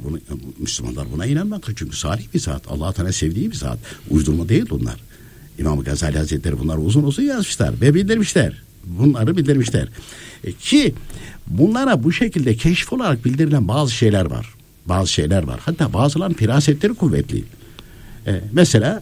bunu, Müslümanlar buna inanmak. Çünkü salih bir zat. Allah Teala sevdiği bir zat. Uydurma değil bunlar. İmam Gazali Hazretleri bunları uzun uzun yazmışlar ve bildirmişler. Bunları bildirmişler. Ki bunlara bu şekilde keşif olarak bildirilen bazı şeyler var. Bazı şeyler var. Hatta bazılarının firasetleri kuvvetli. Mesela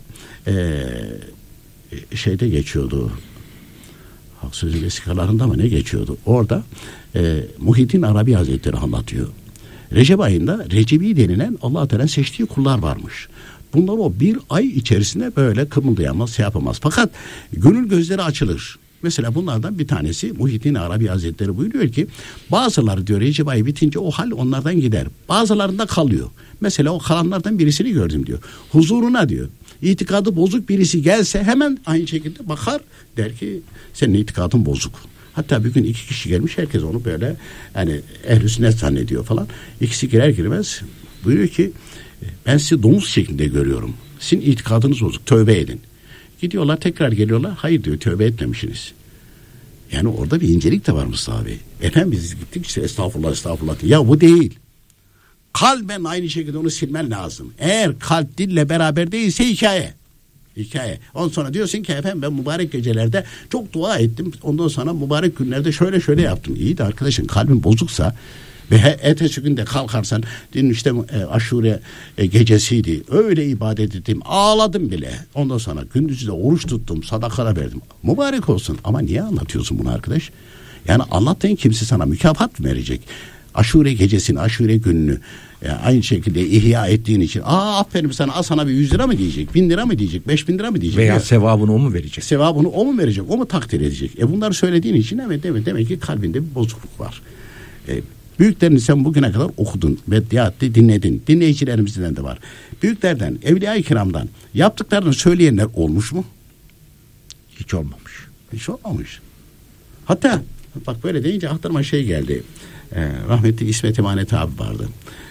şeyde geçiyordu. Hak Sözü vesikalarında mı ne geçiyordu? Orada Muhyiddin Arabi Hazretleri anlatıyor. Recep ayında Recebi denilen Allah Teala seçtiği kullar varmış. Bunlar o bir ay içerisinde böyle kımıldayamaz, şey yapamaz. Fakat gönül gözleri açılır. Mesela bunlardan bir tanesi Muhyiddin Arabi Hazretleri buyuruyor ki bazıları diyor Recep ayı bitince o hal onlardan gider. Bazılarında kalıyor. Mesela o kalanlardan birisini gördüm diyor. Huzuruna diyor. İtikadı bozuk birisi gelse hemen aynı şekilde bakar der ki senin itikadın bozuk. Hatta bir gün 2 kişi gelmiş herkes onu böyle yani ehl-i sünnet zannediyor falan. İkisi girer girmez buyuruyor ki ben sizi domuz şeklinde görüyorum. Sizin itikadınız bozuk. Tövbe edin. Gidiyorlar tekrar geliyorlar. Hayır diyor tövbe etmemişsiniz. Yani orada bir incelik de var Mustafa Bey. Efendim biz gittik işte estağfurullah. Ya bu değil. Kalben aynı şekilde onu silmen lazım. Eğer kalp dille beraber değilse hikaye. Ondan sonra diyorsun ki efendim ben mübarek gecelerde çok dua ettim. Ondan sonra mübarek günlerde şöyle yaptım. İyi de arkadaşın kalbin bozuksa ve ertesi günde kalkarsan din işte aşure gecesiydi. Öyle ibadet ettim. Ağladım bile. Ondan sonra gündüzü de oruç tuttum. Sadaka verdim. Mübarek olsun. Ama niye anlatıyorsun bunu arkadaş? Yani anlattığın kimse sana mükafat mı verecek? Aşure gecesini, aşure gününü aynı şekilde ihya ettiğin için aferin sana bir 100 lira mı diyecek, 1000 lira mı diyecek, 5000 lira mı diyecek? Veya sevabını o mu verecek? Sevabını o mu verecek, o mu takdir edecek? Bunları söylediğin için evet demek ki kalbinde bir bozukluk var. Büyüklerini sen bugüne kadar okudun ve dinledin. Dinleyicilerimizden de var. Büyüklerden, Evliya-i Kiram'dan yaptıklarını söyleyenler olmuş mu? Hiç olmamış. Hiç olmamış. Hatta bak böyle deyince aklıma şey geldi. Rahmetli İsmet Emanet abi vardı.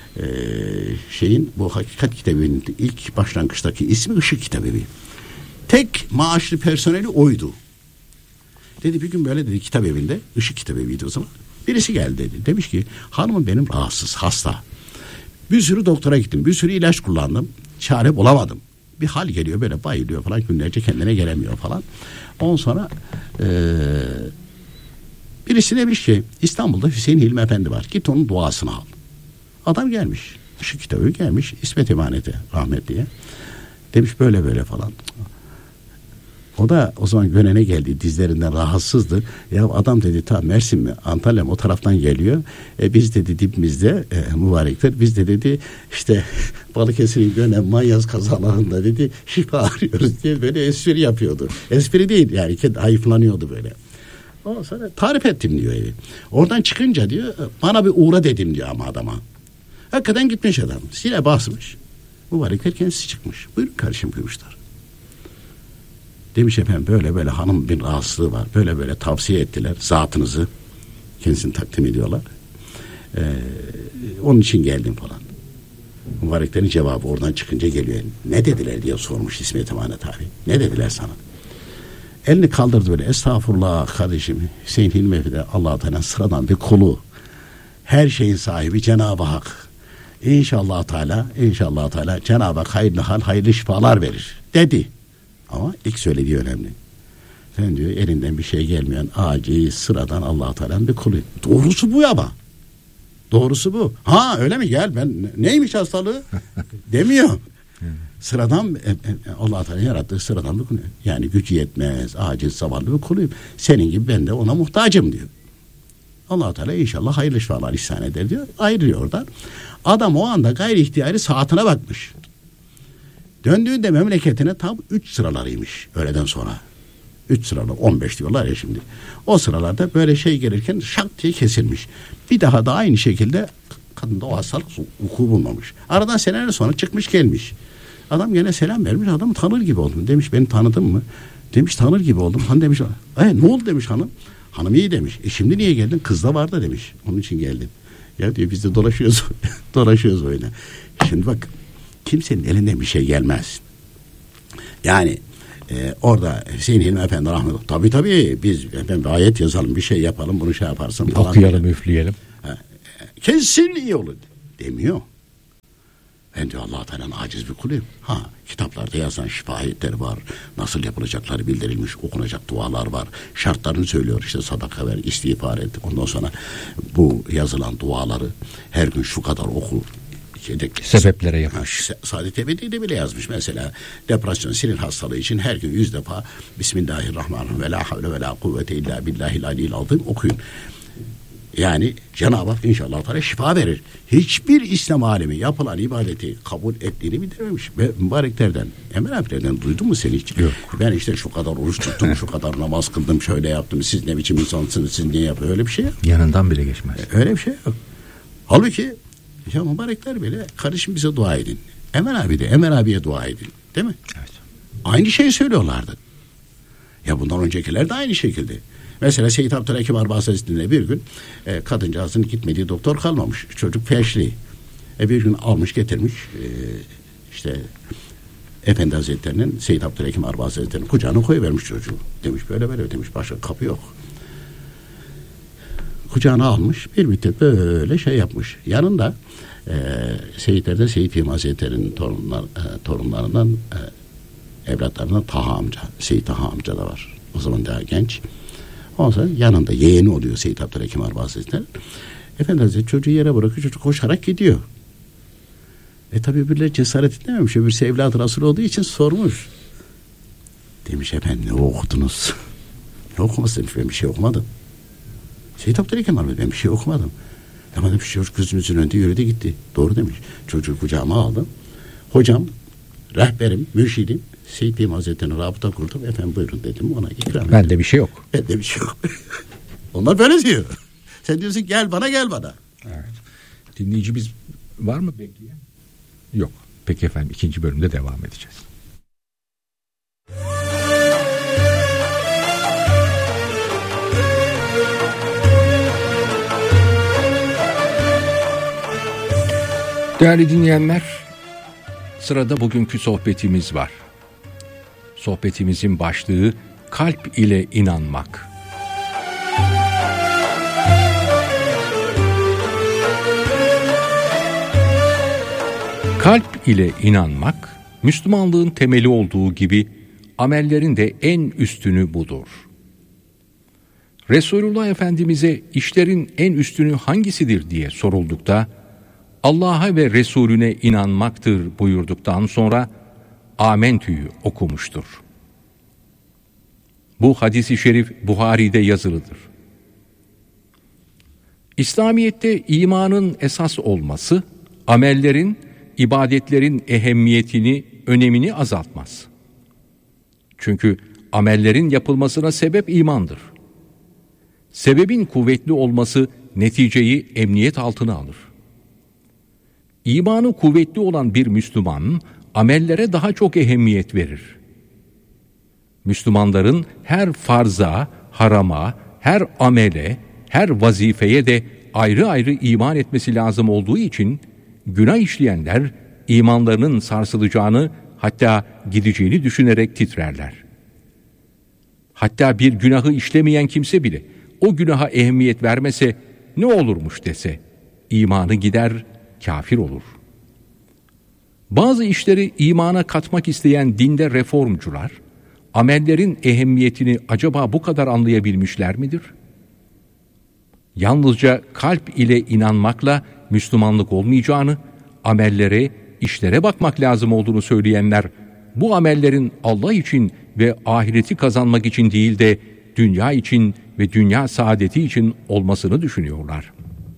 Bu Hakikat kitabının ilk başlangıçtaki ismi Işık Kitabevi. Tek maaşlı personeli oydu. Dedi bir gün böyle dedi kitap evinde, Işık Kitabevi'ydi o zaman. Birisi geldi dedi. Demiş ki hanımım benim rahatsız, hasta. Bir sürü doktora gittim, bir sürü ilaç kullandım. Çare bulamadım. Bir hal geliyor böyle bayılıyor falan, günlerce kendine gelemiyor falan. Ondan sonra birisi demiş ki İstanbul'da Hüseyin Hilmi Efendi var. Git onun duasını al. Adam gelmiş. Işık Kitabı gelmiş. İsmet Emanet'e rahmetliye. Demiş böyle falan. O da o zaman Gönen'e geldi. Dizlerinden rahatsızdı. Ya adam dedi ta Mersin mi Antalya mı o taraftan geliyor. Biz dedi dibimizde mübarekler. Biz de dedi işte Balıkesir'in Gönen Manyas kazalarında dedi şifa arıyoruz diye böyle espri yapıyordu. Espri değil yani hayıflanıyordu böyle. Ondan sonra tarif ettim diyor evi. Oradan çıkınca diyor bana bir uğra dedim diyor ama adama. Hakikaten gitmiş adam. Zile basmış. Mübarekler kendisi çıkmış. Buyurun kardeşim buyurmuşlar. Demiş efendim böyle hanım bir rahatsızlığı var. Böyle tavsiye ettiler zatınızı. Kendisini takdim ediyorlar. Onun için geldim falan. Mübareklerin cevabı oradan çıkınca geliyor. Ne dediler diye sormuş İsmet Emanet abi. Ne dediler sana? Elini kaldırdı böyle. Estağfurullah kardeşim. Hüseyin Hilmi Efendi Allah-u Teala sıradan bir kulu. Her şeyin sahibi Cenab-ı Hak. İnşallah Teala Cenab-ı Hak hayırlı şifalar verir dedi. Ama ilk söylediği önemli. Sen diyor elinden bir şey gelmeyen aciz sıradan Allah-u Teala'nın bir kulu. Doğrusu bu ama. Doğrusu bu. Ha öyle mi gel ben neymiş hastalığı demiyor. Sıradan Allah-u Teala yarattığı sıradan bir kulu. Yani gücü yetmez, aciz, zavallı bir kuluyum. Senin gibi ben de ona muhtacım diyor. Allah-u Teala inşallah hayırlı şifalar ihsan eder diyor. Ayrılıyor oradan. Adam o anda gayri ihtiyari saatine bakmış. Döndüğünde memleketine tam 3 sıralarıymış öğleden sonra. 3 sıralar 15 diyorlar ya şimdi. O sıralarda böyle şey gelirken şak diye kesilmiş. Bir daha da aynı şekilde kadında o hastalık vuku bulmamış. Aradan seneler sonra çıkmış gelmiş. Adam gene selam vermiş. Adam tanır gibi oldum. Demiş beni tanıdın mı? Demiş tanır gibi oldum. Han demiş ne oldu demiş hanım. Hanım iyi demiş. Şimdi niye geldin? Kız da var da demiş. Onun için geldim. Ya diyor biz de dolaşıyoruz öyle. Şimdi bak kimsenin elinden bir şey gelmez. Yani orada Hüseyin Hilmi Efendi rahmetli. Tabii biz efendim ayet yazalım bir şey yapalım bunu şey yaparsın falan. Okuyalım üfleyelim. Kesin iyi olur demiyor. Ben diyor Allah Teala'nın aciz bir kuluyum. Kitaplarda yazan şifa ayetleri var. Nasıl yapılacakları bildirilmiş, okunacak dualar var. Şartlarını söylüyor, işte sadaka ver, istiğfar et. Ondan sonra bu yazılan duaları her gün şu kadar oku. Sebeplere yapmış. Saadet Ebedi'de bile yazmış mesela. Depresyon, sinir hastalığı için her gün 100 defa Bismillahirrahmanirrahim ve la havle ve la kuvvete illa billahil aliyyil azim okuyun. Yani Cenab-ı Hak inşallah Teala şifa verir. Hiçbir İslam alemi yapılan ibadeti kabul ettiğini bildirmemiş. Ve mübareklerden, Emel abilerden duydun mu sen hiç? Yok. Ben işte şu kadar oruç tuttum, şu kadar namaz kıldım, şöyle yaptım. Siz ne biçim insansınız, siz niye yapıyor? Öyle bir şey yok. Yanından bile geçmez. Öyle bir şey yok. Halbuki ya mübarekler bile kardeşim bize dua edin. Emel abiye dua edin. Değil mi? Evet. Aynı şeyi söylüyorlardı. Ya bundan öncekiler de aynı şekilde. Mesela Seyyid Abdülhakim Arbaz Hazretleri'ne bir gün kadıncağızın gitmediği doktor kalmamış. Çocuk felçli. Bir gün almış getirmiş işte Efendi Hazretleri'nin Seyyid Abdülhakim Arbaz Hazretleri'nin kucağına koyuvermiş çocuğu. Demiş böyle demiş, başka kapı yok. Kucağına almış, bir müddet böyle şey yapmış. Yanında Seyyidler'de Seyyid Himam Hazretleri'nin torunlarından evlatlarından Taha amca, Seyyid Taha amca da var. O zaman daha genç. Ondan sonra yanında yeğeni oluyor Seyyid Abdülhakim Arbaz Hazretleri. Efendi Hazretleri çocuğu yere bırakıyor, çocuk koşarak gidiyor. Tabi birileri cesaret edememiş. Öbürsü evladı Resul olduğu için sormuş. Demiş efendim ne okudunuz? Ne okuması demiş, ben bir şey okumadım. Seyyid Abdülhakim Arbaz, ben bir şey okumadım. Ama demiş çocuk gözümüzün önünde yürüdü gitti. Doğru demiş. Çocuğu kucağıma aldım. Hocam, rehberim, mürşidim Seyyid Himam Hazretleri'ne rabıta kurdum. Efendim buyurun dedim, ona ikram ettim. Bende bir şey yok. Bende bir şey yok. Onlar böyle diyor. Sen diyorsun gel bana. Evet. Dinleyicimiz var mı bekleyen? Yok. Peki efendim, ikinci bölümde devam edeceğiz. Değerli dinleyenler, sırada bugünkü sohbetimiz var. Sohbetimizin başlığı kalp ile inanmak. Kalp ile inanmak, Müslümanlığın temeli olduğu gibi amellerin de en üstünü budur. Resulullah Efendimiz'e işlerin en üstünü hangisidir diye soruldukta, Allah'a ve Resulüne inanmaktır buyurduktan sonra Amentü'yü okumuştur. Bu hadis-i şerif Buhari'de yazılıdır. İslamiyet'te imanın esas olması, amellerin, ibadetlerin ehemmiyetini, önemini azaltmaz. Çünkü amellerin yapılmasına sebep imandır. Sebebin kuvvetli olması neticeyi emniyet altına alır. İmanı kuvvetli olan bir Müslüman, amellere daha çok ehemmiyet verir. Müslümanların her farza, harama, her amele, her vazifeye de ayrı ayrı iman etmesi lazım olduğu için, günah işleyenler imanlarının sarsılacağını, hatta gideceğini düşünerek titrerler. Hatta bir günahı işlemeyen kimse bile o günaha ehemmiyet vermese ne olurmuş dese, imanı gider, kafir olur. Bazı işleri imana katmak isteyen dinde reformcular, amellerin ehemmiyetini acaba bu kadar anlayabilmişler midir? Yalnızca kalp ile inanmakla Müslümanlık olmayacağını, amellere, işlere bakmak lazım olduğunu söyleyenler, bu amellerin Allah için ve ahireti kazanmak için değil de dünya için ve dünya saadeti için olmasını düşünüyorlar.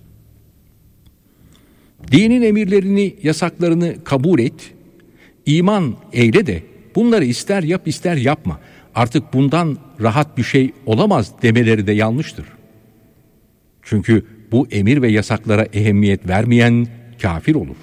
Dinin emirlerini, yasaklarını kabul et, iman eyle de bunları ister yap ister yapma, artık bundan rahat bir şey olamaz demeleri de yanlıştır. Çünkü bu emir ve yasaklara ehemmiyet vermeyen kafir olur.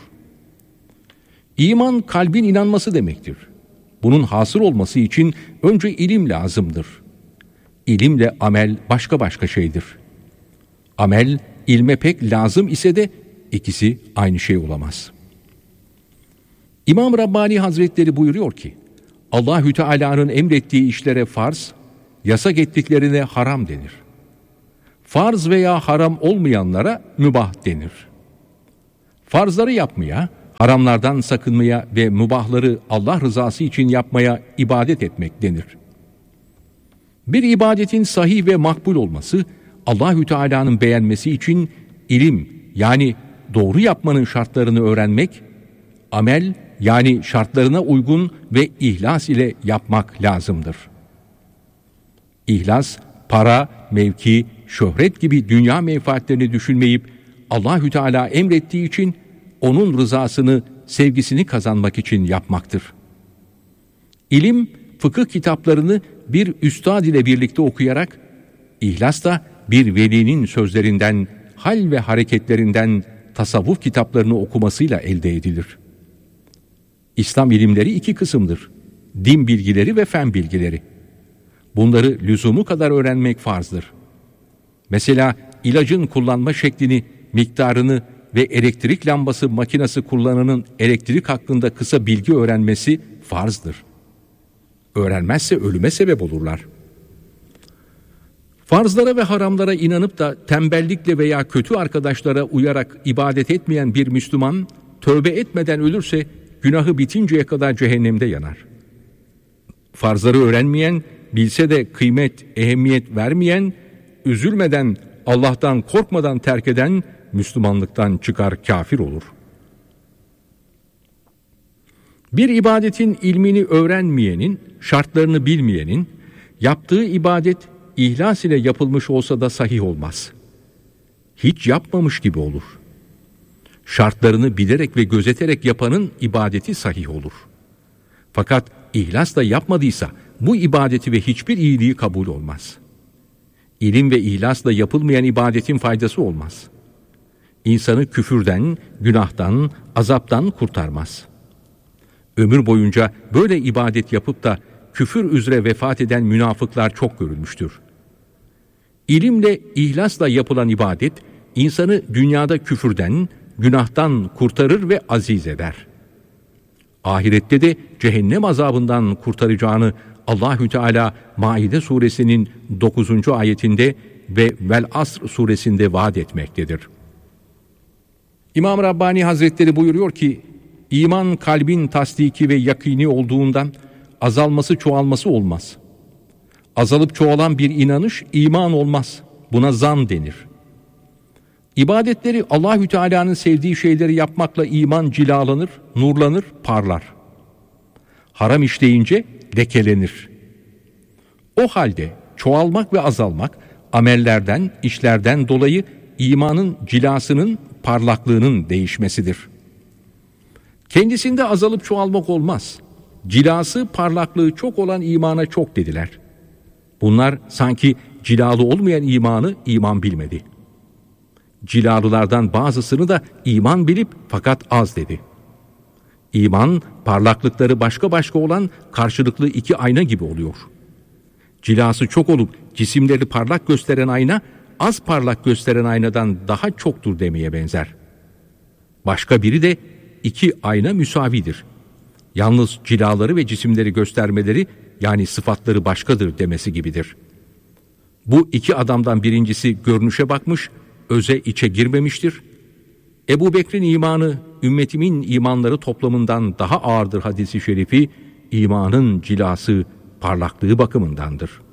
İman kalbin inanması demektir. Bunun hasıl olması için önce ilim lazımdır. İlimle amel başka şeydir. Amel ilme pek lazım ise de ikisi aynı şey olamaz. İmam Rabbani Hazretleri buyuruyor ki, Allahü Teala'nın emrettiği işlere farz, yasak ettiklerine haram denir. Farz veya haram olmayanlara mübah denir. Farzları yapmaya, Haramlardan sakınmaya ve mübahları Allah rızası için yapmaya ibadet etmek denir. Bir ibadetin sahih ve makbul olması, Allahü Teala'nın beğenmesi için ilim, yani doğru yapmanın şartlarını öğrenmek, amel, yani şartlarına uygun ve ihlas ile yapmak lazımdır. İhlas, para, mevki, şöhret gibi dünya menfaatlerini düşünmeyip Allahü Teala emrettiği için onun rızasını, sevgisini kazanmak için yapmaktır. İlim, fıkıh kitaplarını bir üstad ile birlikte okuyarak, ihlas da bir velinin sözlerinden, hal ve hareketlerinden tasavvuf kitaplarını okumasıyla elde edilir. İslam ilimleri iki kısımdır: din bilgileri ve fen bilgileri. Bunları lüzumu kadar öğrenmek farzdır. Mesela ilacın kullanma şeklini, miktarını ve elektrik lambası makinesi kullananın elektrik hakkında kısa bilgi öğrenmesi farzdır. Öğrenmezse ölüme sebep olurlar. Farzlara ve haramlara inanıp da tembellikle veya kötü arkadaşlara uyarak ibadet etmeyen bir Müslüman, tövbe etmeden ölürse günahı bitinceye kadar cehennemde yanar. Farzları öğrenmeyen, bilse de kıymet, ehemmiyet vermeyen, üzülmeden, Allah'tan korkmadan terk eden, Müslümanlıktan çıkar kafir olur. Bir ibadetin ilmini öğrenmeyenin, şartlarını bilmeyenin, yaptığı ibadet ihlas ile yapılmış olsa da sahih olmaz. Hiç yapmamış gibi olur. Şartlarını bilerek ve gözeterek yapanın ibadeti sahih olur. Fakat ihlasla yapmadıysa bu ibadeti ve hiçbir iyiliği kabul olmaz. İlim ve ihlasla yapılmayan ibadetin faydası olmaz. İnsanı küfürden, günahtan, azaptan kurtarmaz. Ömür boyunca böyle ibadet yapıp da küfür üzere vefat eden münafıklar çok görülmüştür. İlimle, ihlasla yapılan ibadet, insanı dünyada küfürden, günahtan kurtarır ve aziz eder. Ahirette de cehennem azabından kurtaracağını Allahü Teala Maide suresinin 9. ayetinde ve Vel Asr suresinde vaat etmektedir. İmam Rabbani Hazretleri buyuruyor ki, iman kalbin tasdiki ve yakini olduğundan azalması çoğalması olmaz. Azalıp çoğalan bir inanış iman olmaz. Buna zan denir. İbadetleri Allahü Teala'nın sevdiği şeyleri yapmakla iman cilalanır, nurlanır, parlar. Haram işleyince lekelenir. O halde çoğalmak ve azalmak amellerden, işlerden dolayı imanın cilasının, parlaklığının değişmesidir. Kendisinde azalıp çoğalmak olmaz. Cilası, parlaklığı çok olan imana çok dediler. Bunlar sanki cilalı olmayan imanı iman bilmedi. Cilalılardan bazısını da iman bilip fakat az dedi. İman, parlaklıkları başka başka olan karşılıklı iki ayna gibi oluyor. Cilası çok olup cisimleri parlak gösteren ayna, az parlak gösteren aynadan daha çoktur demeye benzer. Başka biri de iki ayna müsavidir. Yalnız cilaları ve cisimleri göstermeleri, yani sıfatları başkadır demesi gibidir. Bu iki adamdan birincisi görünüşe bakmış, öze içe girmemiştir. Ebu Bekir'in imanı, ümmetimin imanları toplamından daha ağırdır hadisi şerifi, imanın cilası, parlaklığı bakımındandır.